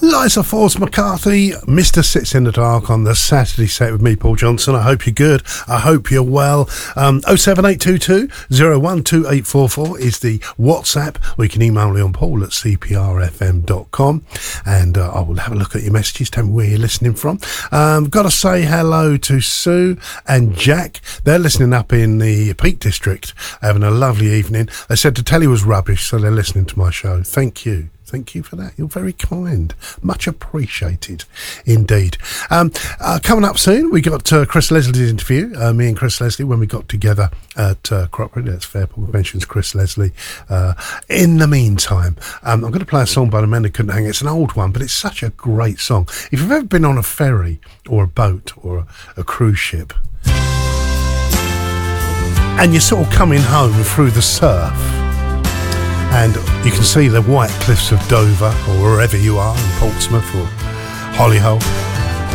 Liza Force McCarthy, Mr. Sits in the Dark on the Saturday set with me, Paul Johnson. I hope you're good. I hope you're well. 07822 012844 is the WhatsApp, or you can email me on paul@cprfm.com, and I will have a look at your messages. Tell me where you're listening from. Got to say hello to Sue and Jack. They're listening up in the Peak District, having a lovely evening. They said the telly was rubbish, so they're listening to my show. Thank you. Thank you for that. You're very kind. Much appreciated indeed. Coming up soon, we got Chris Leslie's interview. Me and Chris Leslie, when we got together at Crockford, that's Fairport Conventions, Chris Leslie. In the meantime, I'm going to play a song by the Men Who Couldn't Hang. It's an old one, but it's such a great song. If you've ever been on a ferry or a boat or a cruise ship, and you're sort of coming home through the surf, and you can see the white cliffs of Dover or wherever you are in Portsmouth or Holyholt,